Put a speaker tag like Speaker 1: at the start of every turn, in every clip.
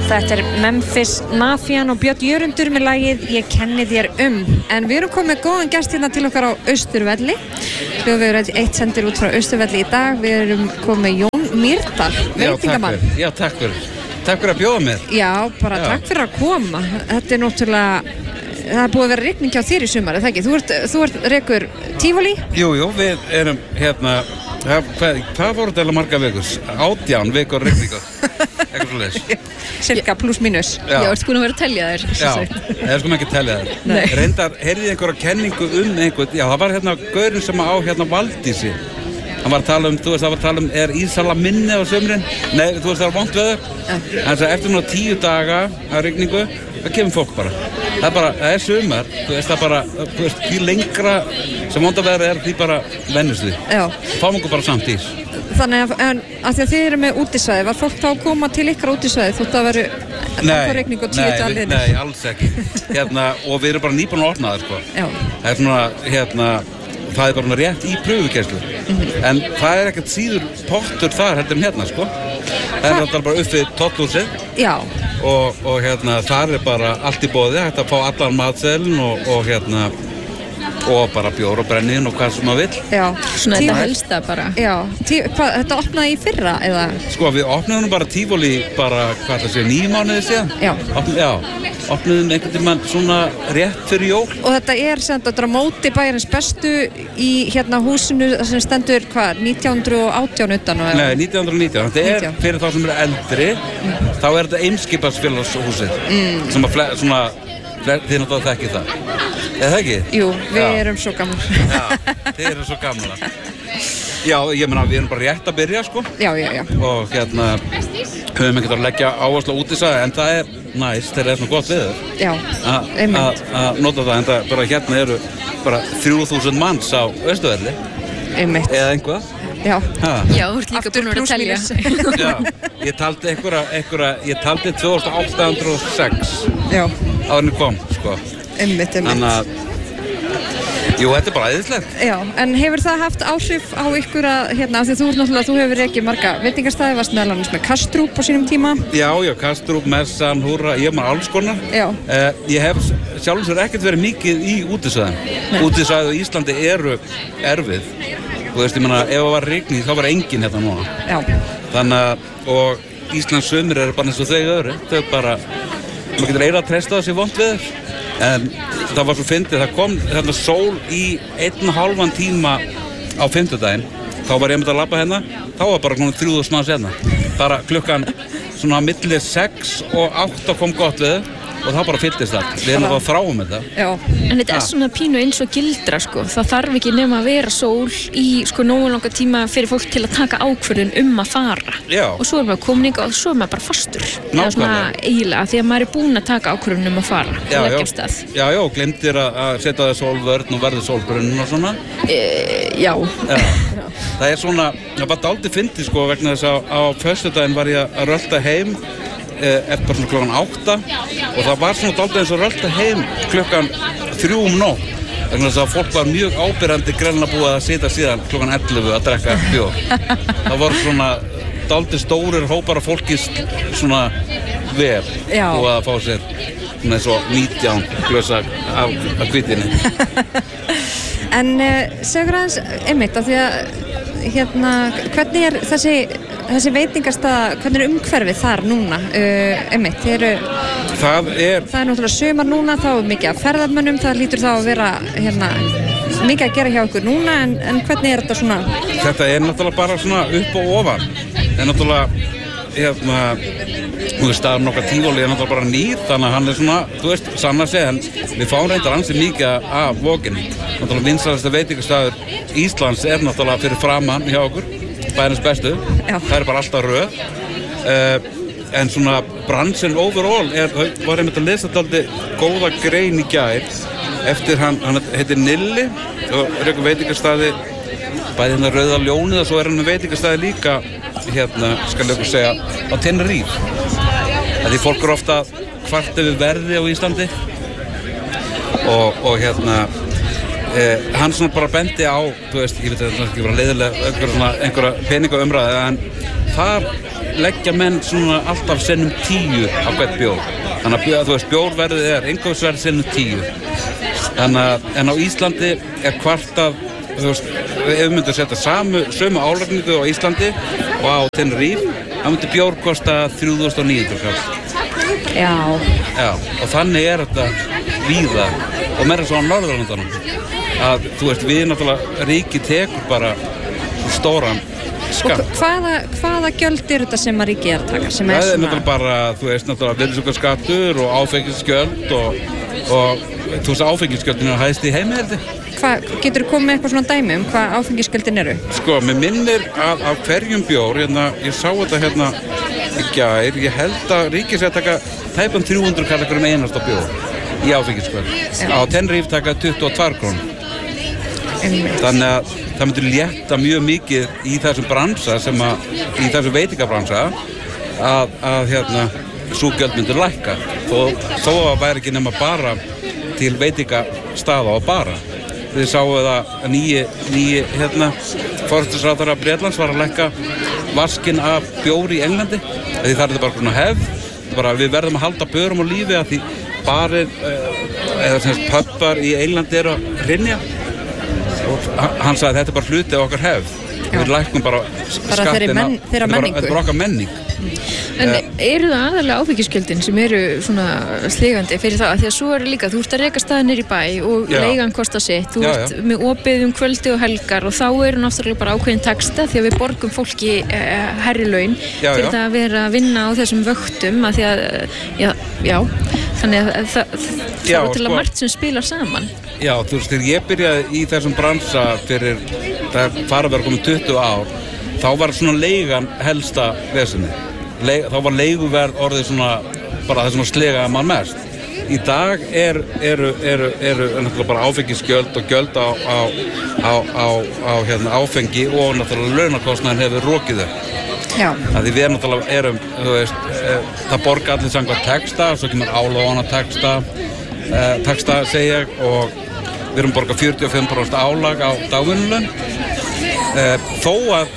Speaker 1: Þetta Memphis Mafian og Björn Jörundur með lagið Ég kenni þér En við erum komið góðan gest hérna til okkar á Austurvelli. Við erum eitt sendir út frá Austurvelli í dag. Við erum komið Jón Mýrdal, veitingamann.
Speaker 2: Já, takk fyrir. Takk fyrir að bjóða mér.
Speaker 1: Já, bara takk fyrir að koma. Þetta náttúrulega, það búið að vera rigning hjá þér í sumar, er það ekki? Þú ert rekur Tivoli?
Speaker 2: Jú, við erum hérna, hvað voru þetta marga vikur? 18 vikur rigningar. Eitthvað svoleiðis.
Speaker 1: Cirka pluss mínus.
Speaker 3: Já, ertu búin að vera að telja þér?
Speaker 2: Já, ég sko ekki að telja þér. Reyndar, heyrði einhverja kenningu einhvern, já, það var hérna gaurinn sem á hérna Valdísi. Hann var að tala er Ísala minni á sömurinn? Nei, það var vont veður. En svo eftir núna 10 daga af rigningu, það kemur fólk bara. Það er sumar, það bara, því lengra sem vonda veður því bara vennust við.
Speaker 1: Já.
Speaker 2: Fáum okkur bara samt ís.
Speaker 1: Þannig að því að þið eru með útisvæði, var fólk þá að koma til ykkar útisvæði þótt að veru regning og 10 dalir?
Speaker 2: Nei, alls ekki. Og við erum bara nýbúin að opna það, sko.
Speaker 1: Já.
Speaker 2: Það er svona, það er bara rétt í pröfukæslu. En það er ekkert síður pottur þar heldur hérna, sko. Það er alltaf bara upp við Totthúsið.
Speaker 1: Já.
Speaker 2: Og þar er bara allt í boði, hægt að fá allan matseðlinn og bara bjór og brenniðin og hvað sem maður vill.
Speaker 1: Já.
Speaker 3: Svona þetta helsta bara.
Speaker 1: Já. Þetta opnaði í fyrra, eða?
Speaker 2: Sko, við opnaðum bara Tivoli bara, 9 mánuði síðan.
Speaker 1: Já.
Speaker 2: Opnaðum einhvern tímann svona rétt fyrir jól.
Speaker 1: Og þetta er á móti bæjarins bestu í hérna húsinu sem stendur, 1918 utan?
Speaker 2: Nei, 1919. Þetta er fyrir þá sem eru eldri, þá er þetta Eimskipafélagshúsið. Sem svona, þið náttúrulega þekkið það. Eða ekki?
Speaker 1: Jú, við erum svo gamlar.
Speaker 2: Já, þið eru svo gamlar. Já, ég meina, við erum bara rétt að byrja, sko.
Speaker 1: Já.
Speaker 2: Og höfum ekkert að leggja áherslu út í það, en það er næst, þegar það er svona gott viður.
Speaker 1: Já, einmitt.
Speaker 2: Að nota það, en það bara hérna eru bara 3000 manns á Austurvelli.
Speaker 1: Einmitt.
Speaker 2: Eða einhvað.
Speaker 1: Já.
Speaker 3: Já, þú ert líka búin að telja.
Speaker 2: Já, ég taldi 2806.
Speaker 1: Já.
Speaker 2: Áðurinn kom, sko.
Speaker 1: Einmitt.
Speaker 2: Þannig að, jú, þetta er bara æðislegt.
Speaker 1: Já, en hefur það haft áhrif á ykkur að, hérna, af því þú hefur ekki marga veitingastæði, varst meðal annars með Kastrup á sínum tíma? Já,
Speaker 2: Kastrup, Messan, Húrra, ég maður alls konar.
Speaker 1: Já.
Speaker 2: Ég hef sjálfum sér ekkert verið mikið í útisvæðum. Útisvæði á Íslandi eru erfið. Þú veist, ég meina, ef það var rigning, þá var enginn hérna núna.
Speaker 1: Já.
Speaker 2: Þannig að, og Íslands sumir eru bara eins og þau öðru. Þau bara, maður getur eiginlega að treysta þessi vont veður. En það var svo fyndið, það kom hérna sól í 1,5 tíma á fimmtudaginn. Þá var ég að labba hérna, þá var bara 3000 manns hérna. Bara klukkan svona milli 6 og 8 kom gott veður og það bara fylltist það. Við erum bara þráum þetta.
Speaker 1: Já.
Speaker 3: En þetta er svona pínu eins og gildra, sko. Það þarf ekki nema að vera sól í sko nógu langa tíma fyrir fólk til að taka ákvörðun að fara.
Speaker 2: Já.
Speaker 3: Og svo er maður komin og svo er maður bara fastur. Eða svona eiginlega, því að maður er búinn að taka ákvörðun að fara.
Speaker 2: Já, glemdir að setja það sólvörn og verður sólbrunn og svona.
Speaker 3: Já.
Speaker 2: Það er svona, það var dálítið fyndið, sko, vegna þess að á föstudaginn var ég að rölta heim eftir svona klukkan 8 og það var svona dálítið eins og rölta heim klukkan 3 nótt. Vegna þess að fólk var mjög ábyrjandi greinlega búið að sitja síðan klukkan 11 að drekka bjór. Það voru svona dálítið stórir hópar af fólki svona vel og að fá sér svona eins og 19 glösa af hvítinni.
Speaker 1: En segur aðeins einmitt af því að hérna, hvernig er þessi veitingastaða, hvernig er umhverfið þar núna? Einmitt, það er náttúrulega sumar núna, þá er mikið af ferðamönnum, það lítur þá að vera hérna, mikið að gera hjá ykkur núna, en hvernig er þetta svona?
Speaker 2: Þetta er náttúrulega bara svona upp og ofan. Það er náttúrulega, staðurinn okkar Tivoli er náttúrulega bara nýr, þannig að hann er svona, þú veist, sann að segja, en við fáum reyndar ansið mikið af voginni. Náttúrulega vinsælasta veitingastaður Íslands er náttúrulega fyrir framan hjá okkur, bæjarins bestu.
Speaker 1: Já.
Speaker 2: Það er bara alltaf röð. En svona bransin overall var einmitt að lesa dálítið góða grein í gær eftir hann heitir Nilli og er eitthvað veitingastaði bæði hérna Rauða Ljónið og svo er hann veitingastaði líka hérna, skal ég okkur segja, á Tenerife. Því fólk eru ofta hvart yfir verði á Íslandi og hérna hann svona bara bendi á, þú veist, ég veit að það er ekki bara leiðilega einhverja peningaumræði, en þar leggja menn svona alltaf sinnum 10 á hvert bjór. Þannig að þú veist, bjórverðið innkaupsverð sinnum 10. Þannig að en á Íslandi kvartað, þú veist, ef við myndum setja sömu álagningu á Íslandi og á Tenerife, það myndi bjór kosta 3.900 kall.
Speaker 1: Já,
Speaker 2: og þannig þetta víða og meira svo á Norðurlöndunum að þú veist, við náttúrulega ríkið tekur bara stóran skatt.
Speaker 1: Og hvaða gjöld þetta sem að ríkið taka? Sem
Speaker 2: það náttúrulega bara, þú veist, náttúrulega virðisaukaskattur og áfengisgjöld og þú veist, áfengisgjöldin hæst í heimi, held ég.
Speaker 1: Getur þú komið með eitthvað svona dæmi hvað áfengisgjöldin eru?
Speaker 2: Sko, mér minnir að á hverjum bjór, ég sá þetta í gær, ég held að ríkið sé að taka tæpum 300 kall einhverjum einasta bjór í áfengisgjöld. Á Tenerife taka 22 krónur. Þannig að það myndir létta mjög mikið í þessum bransa í þessum veitingabransa að sú gjöld myndir lækka þó að væri ekki nema bara til veitingastaða og bara. Við sáum það að nýji forsætisráðherra Bretlands var að lækka vaskinn af bjór í Englandi því það bara svona hefð við verðum að halda börum á lífi að því barir eða pubbar í Englandi eru að hrynja og hann sagði þetta bara hluti af okkar hefð. Við lækkum bara skattina,
Speaker 1: þeirra menningu.
Speaker 2: Þetta er bara okkar menning.
Speaker 3: En eru það aðalega áfengisgjöldin sem eru svona sligandi fyrir það? Því að svo líka, þú ert að reka staðir niður í bæ og leigan kostar sitt, þú ert með opið kvöldi og helgar og þá eru náttúrulega bara ákveðin taxta því að við borgum fólki hærri laun fyrir það að vera að vinna á þessum vöktum að því að, þannig að það er til að margt sem spilar saman.
Speaker 2: Já, þú veist, þegar ég byrjaði í þessum bransa fyrir það fara að vera komið 20 ár, þá var svona leigan helsta vesenni. Þá var leiguverð orðið svona bara það sem sligaði mann mest. Í dag eru náttúrulega bara áfengisgjöld og gjöld á áfengi og náttúrulega launakostnaðin hefur rokið þau.
Speaker 1: Já.
Speaker 2: Því við náttúrulega þú veist, það borga allir samkvæmt texta, svo kemur álagana texta segi ég og við erum borgað 45% álag á dagvinnulaun. Þó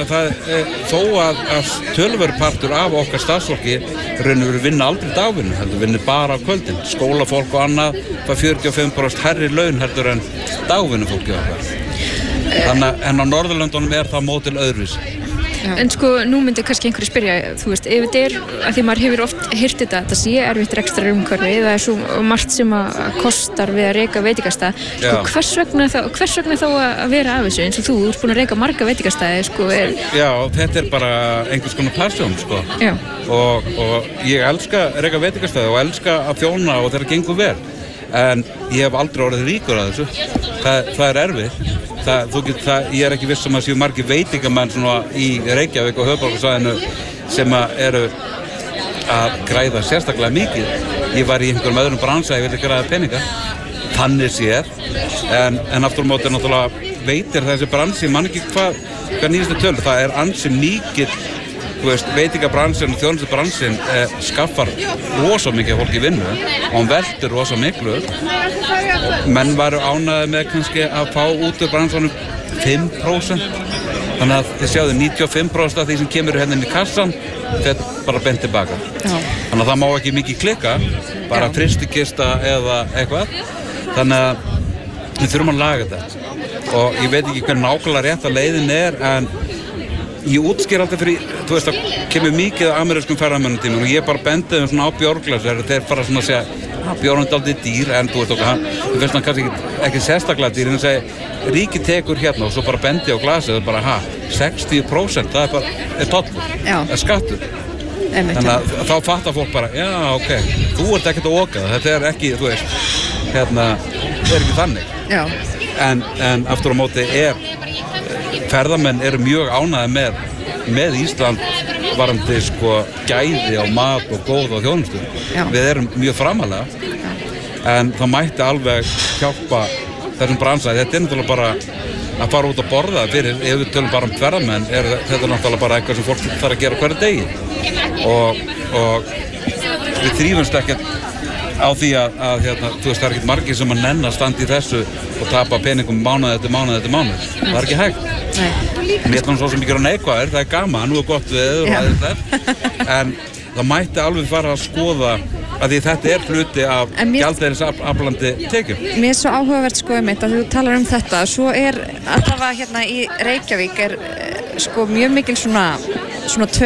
Speaker 2: að töluverður partur af okkar starfsfólki raunveru vinna aldrei dagvinnu, heldur vinna bara á kvöldin. Skólafólk og annað fær 45% hærri laun heldur en dagvinnufólki okkar. Þannig en á Norðurlöndunum það mótil öðruvísi.
Speaker 3: En sko, nú myndi kannski einhverju spyrja, þú veist, ef þetta að því maður hefur oft heyrt þetta sé erfitt rekstrarumhverfi, það svo margt sem að kostar við að reka veitingastað, sko, hvers vegna þá að vera af þessu, eins og þú ert búin að reka marga veitingastaði, sko,
Speaker 2: Já, þetta bara einhvers konar passion, sko. Já. Og ég elska að reka veitingastaði og elska að þjóna og þeirra gengur vel, en ég hef aldrei orðið ríkur að þessu, það erfitt. Ég ekki viss að séu margir veitingamenn í Reykjavík og höfuðborgarsvæðinu sem eru að græða sérstaklega mikið. Ég var í einhverjum öðrum bransa, ég vil ekki græða peninga. Þannig séð, en aftur á móti náttúrulega veitir þessi bransi, man ekki hvað nýjastu tölu. Það ansi mikið, þú veist, veitingabransin og þjónustubransin skaffar rosa mikið fólk í vinnu og hann veldur rosa miklu. Menn varu ánægðir með kannski að fá út úr bransanum 5%. Þannig að þið sjáðu 95% af því sem kemur inn í kassan, þetta bara beint tilbaka. Þannig að það má ekki mikið klikka, bara frystikista eða eitthvað. Þannig að við þurfum að laga þetta. Og ég veit ekki hvernig nákvæmlega rétt að leiðin en ég útskýr alltaf fyrir, þú veist, það kemur mikið af amerískum ferðamönnum og ég bara bendi þeim svona á bjórglas, þeir fara svona að segja bjórn er dálítið dýr, en þú veist þú finnst hann kannski ekki sérstaklega dýr, en það segja ríkið tekur hérna og svo bara bendi á glasið og bara 60%, það er tollur, skattur. Þannig að þá fattar fólk bara, já, ok, þú ert ekkert að oka það, þetta er ekki, þú veist, er ekki þannig.
Speaker 1: Já.
Speaker 2: En aftur á móti ferðamenn eru mjög ánægðir með Ísland varandi sko gæði á mat og góða þjónustu. Við erum mjög framalega, en það mætti alveg hjálpa þessum bransa. Þetta náttúrulega bara að fara út að borða fyrir, ef við tölum bara ferðamenn, þetta náttúrulega bara eitthvað sem fólk þarf að gera hverju degi. Og við þrífumst ekkert á því að þú veist, það ekkert margir sem að nenn að standa í þessu og tapa peningum mánuð eftir mánuð. Það ekki hægt. Mér ætlum svo sem ekki neikvæðir, það gaman, nú gott veður og aðeins en það mætti alveg fara að skoða að því þetta hluti af gjaldeyrisaflandi tekjum.
Speaker 1: Mér svo áhugavert einmitt að þú talar þetta, svo allavega hérna í Reykjavík sko mjög mikil svona